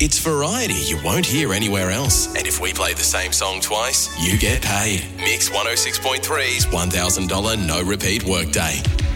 It's variety you won't hear anywhere else. And if we play the same song twice, you get paid. Mix 106.3's $1,000 no repeat workday.